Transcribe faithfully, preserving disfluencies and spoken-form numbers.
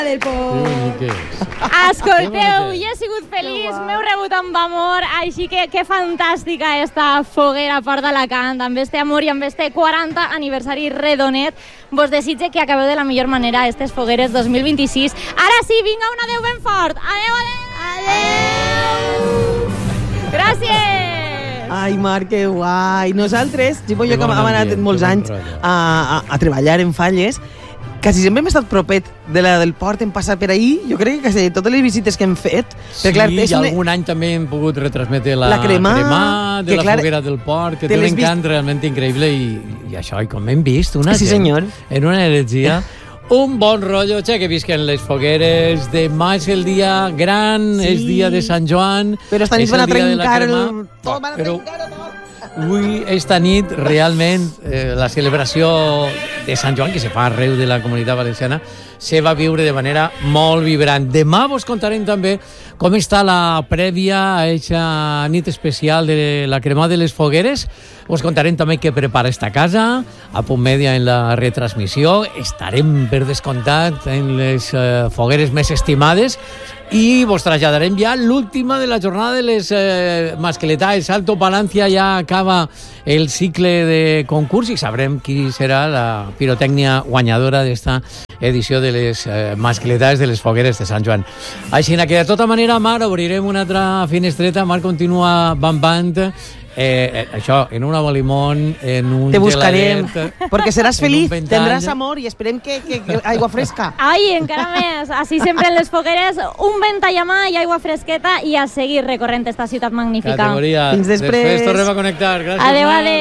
del por. Escolteu, jo he sigut feliç, m'heu rebut amb amor, així que que fantàstica esta foguera a Port d'Alacant, amb este amor i amb este quaranta aniversari redonet. Vos desitge que acabeu de la millor manera estes fogueres dos mil vint-i-sis. Ara sí, vinga, un adeu ben fort. Adeu, adeu! Adeu! Gràcies! Ai, Marc, que guai. Nosaltres, Ximo i jo, que hem anat molts anys a, a, a treballar en Falles, quasi sempre hem estat propet de la del port, hem passat per ahir, jo crec que quasi totes les visites que hem fet. Sí, clar, i una... algun any també hem pogut retransmetre la, la crema, crema de que, la clar, foguera del port, que té un encant vist... realment increïble i, i això, i com hem vist, una sí, gent senyor. En una energia, un bon rotllo, che, que visquen les fogueres, demà és el dia gran, sí. És dia de Sant Joan, però esta nit van a trencar el... tot, van a però... trencar tot. Avui, esta nit, realment, eh, la celebració de Sant Joan, que se fa arreu de la Comunitat Valenciana, se va viure de manera molt vibrant. Demà vos contarem també com està la prèvia a aquesta nit especial de la cremada de les fogueres. Vos contarem també què prepara esta casa, a Punt Mèdia en la retransmissió. Estarem, per descomptat, en les eh, fogueres més estimades i vos traslladarem ja l'última de la jornada de les eh, mascletades. Salto Palancia ja acaba el cicle de concurs i sabrem qui serà la pirotècnia guanyadora d'esta edició de les eh, mascletades de les fogueres de Sant Joan. Així que, de tota manera, Mar, obrirem una altra finestreta. Mar continua bambant. Eh, eh, això, en un abalimón, en un te buscarem, geladet, perquè seràs feliç, tindràs amor i esperem que, que, que aigua fresca. Ai, encara més, així sempre en les fogueres, un vent a llamar i aigua fresqueta i a seguir recorrent esta ciutat magnífica. Categoria. Fins després. Després tornem a connectar. Gràcies, adeu, Mar. adeu.